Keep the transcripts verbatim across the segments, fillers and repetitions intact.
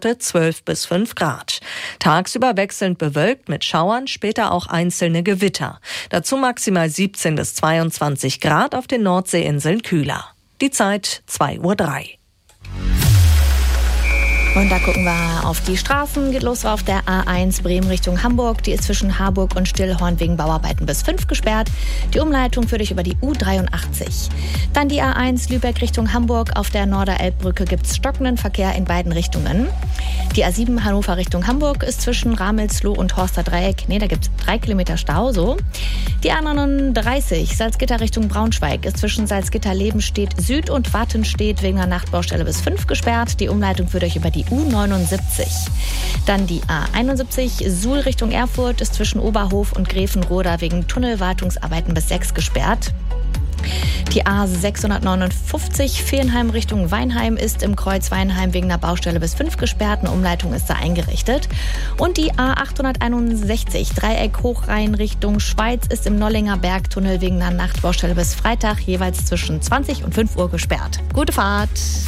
heute zwölf bis fünf Grad. Tagsüber wechselnd bewölkt mit Schauern, später auch einzelne Gewitter. Dazu maximal siebzehn bis zweiundzwanzig Grad, auf den Nordseeinseln kühler. Die Zeit zwei Uhr drei. Und da gucken wir auf die Straßen. Geht los auf der A eins Bremen Richtung Hamburg. Die ist zwischen Harburg und Stillhorn wegen Bauarbeiten bis fünf gesperrt. Die Umleitung führt euch über die U dreiundachtzig. Dann die A eins Lübeck Richtung Hamburg. Auf der Norderelbbrücke gibt es stockenden Verkehr in beiden Richtungen. Die A sieben Hannover Richtung Hamburg ist zwischen Ramelsloh und Horster Dreieck. Nee, da gibt es drei Kilometer Stau, so. Die A neununddreißig Salzgitter Richtung Braunschweig ist zwischen Salzgitter-Lebenstedt Süd und Wattenstedt wegen einer Nachtbaustelle bis fünf gesperrt. Die Umleitung führt euch über die U neunundsiebzig. Dann die A einundsiebzig Suhl Richtung Erfurt ist zwischen Oberhof und Gräfenroda wegen Tunnelwartungsarbeiten bis sechs gesperrt. Die A sechshundertneunundfünfzig Feenheim Richtung Weinheim ist im Kreuz Weinheim wegen einer Baustelle bis fünf gesperrt. Eine Umleitung ist da eingerichtet. Und die A achthunderteinundsechzig Dreieck Hochrhein Richtung Schweiz ist im Nollinger Bergtunnel wegen einer Nachtbaustelle bis Freitag jeweils zwischen zwanzig und fünf Uhr gesperrt. Gute Fahrt!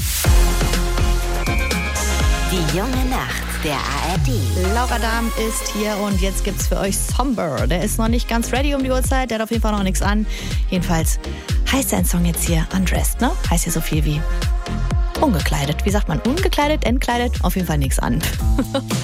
Die junge Nacht der A R D. Laura Dahm ist hier und jetzt gibt's für euch Somber. Der ist noch nicht ganz ready um die Uhrzeit, der hat auf jeden Fall noch nichts an. Jedenfalls heißt sein Song jetzt hier Undressed, ne? Heißt hier so viel wie ungekleidet. Wie sagt man? Ungekleidet, entkleidet? Auf jeden Fall nichts an.